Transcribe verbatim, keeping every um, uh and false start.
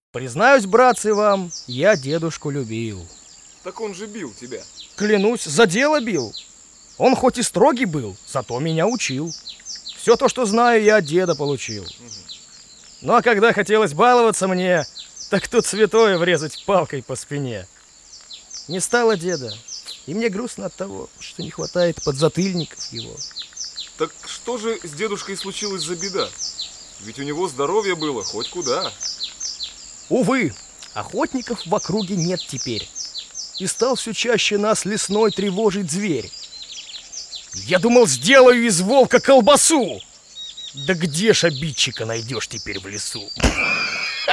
Признаюсь, братцы, вам, я дедушку любил. Так он же бил тебя. Клянусь, за дело бил. Он хоть и строгий был, зато меня учил. Все то, что знаю, я от деда получил. Ну а когда хотелось баловаться мне, так тут святое врезать палкой по спине. Не стало деда, и мне грустно от того, что не хватает подзатыльников его. Так что же с дедушкой случилось за беда? Ведь у него здоровье было хоть куда. Увы, охотников в округе нет теперь. И стал все чаще нас лесной тревожить зверь. Я думал, сделаю из волка колбасу. Да где ж обидчика найдешь теперь в лесу?